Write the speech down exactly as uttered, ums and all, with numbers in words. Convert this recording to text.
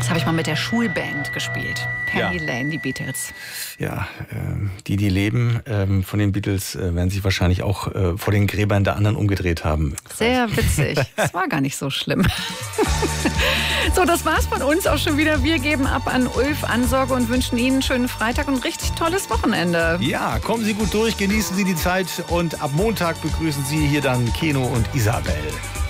Das habe ich mal mit der Schulband gespielt. Penny Ja. Lane, die Beatles. Ja, ähm, die, die leben ähm, von den Beatles, äh, werden sich wahrscheinlich auch äh, vor den Gräbern der anderen umgedreht haben. Sehr witzig. Es war gar nicht so schlimm. So, das war's von uns auch schon wieder. Wir geben ab an Ulf Ansorge und wünschen Ihnen einen schönen Freitag und ein richtig tolles Wochenende. Ja, kommen Sie gut durch, genießen Sie die Zeit und ab Montag begrüßen Sie hier dann Keno und Isabel.